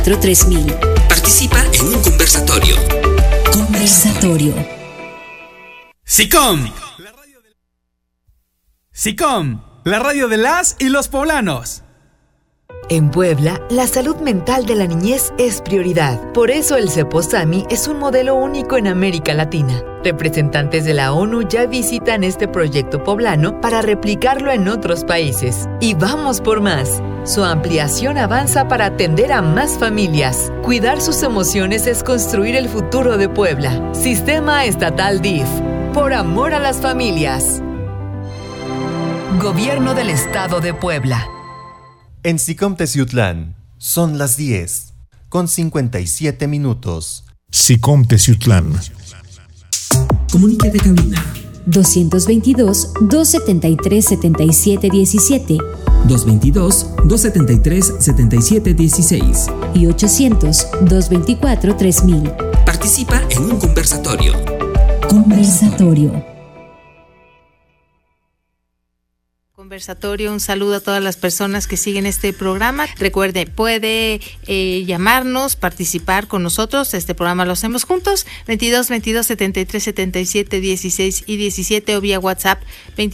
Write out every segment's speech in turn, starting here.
3000. Participa en un conversatorio. SICOM, la radio de las y los poblanos. En Puebla, la salud mental de la niñez es prioridad. Por eso el CEPOSAMI es un modelo único en América Latina. Representantes de la ONU ya visitan este proyecto poblano para replicarlo en otros países. Y vamos por más. Su ampliación avanza para atender a más familias. Cuidar sus emociones es construir el futuro de Puebla. Sistema Estatal DIF. Por amor a las familias. Gobierno del Estado de Puebla. En SICOM Teciutlán son las 10:57. SICOM Teciutlán. Comuníquete de cabina. 222-273-7717 222-273-7716 y 800-224-3000. Participa en un conversatorio. Conversatorio, un saludo a todas las personas que siguen este programa. Recuerde, puede llamarnos, participar con nosotros. Este programa lo hacemos juntos. 22-73-77-16 y 17 o vía WhatsApp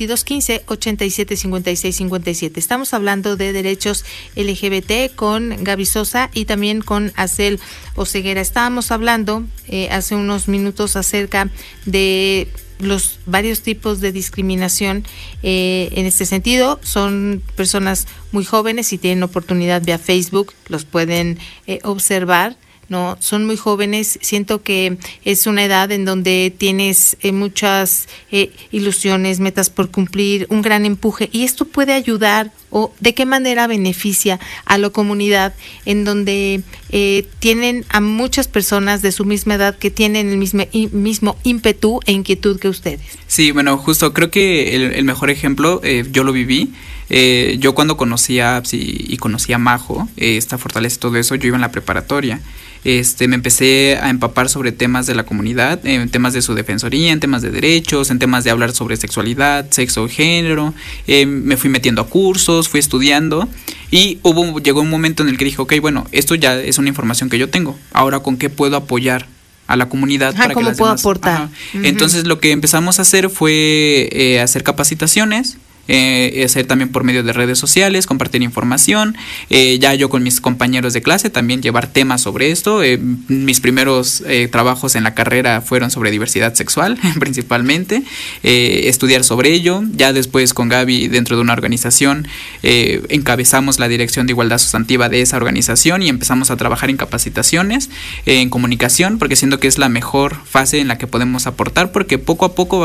22-15-87-56-57. Estamos hablando de derechos LGBT con Gaby Sosa y también con Acel Oseguera. Estábamos hablando hace unos minutos acerca de los varios tipos de discriminación. En este sentido, son personas muy jóvenes y tienen oportunidad vía Facebook, los pueden observar, ¿no? Son muy jóvenes. Siento que es una edad en donde tienes muchas ilusiones, metas por cumplir, un gran empuje, y esto puede ayudar, o de qué manera beneficia a la comunidad en donde tienen a muchas personas de su misma edad que tienen el mismo ímpetu e inquietud que ustedes. Sí, bueno, justo creo que el mejor ejemplo, yo lo viví. Yo cuando conocí a Abs y conocí a Majo, esta fortaleza y todo eso, yo iba en la preparatoria. Me empecé a empapar sobre temas de la comunidad, en temas de su defensoría, en temas de derechos, en temas de hablar sobre sexualidad, sexo, género. Me fui metiendo a cursos, fui estudiando y llegó un momento en el que dije, ok, bueno, esto ya es una información que yo tengo. Ahora, ¿con qué puedo apoyar a la comunidad? Para ¿cómo que las puedo demás aportar? Uh-huh. Entonces lo que empezamos a hacer fue hacer capacitaciones, hacer también por medio de redes sociales, compartir información, ya yo con mis compañeros de clase también llevar temas sobre esto. Mis primeros trabajos en la carrera fueron sobre diversidad sexual principalmente, estudiar sobre ello. Ya después con Gaby, dentro de una organización, encabezamos la dirección de igualdad sustantiva de esa organización y empezamos a trabajar en capacitaciones, en comunicación, porque siento que es la mejor fase en la que podemos aportar, porque poco a poco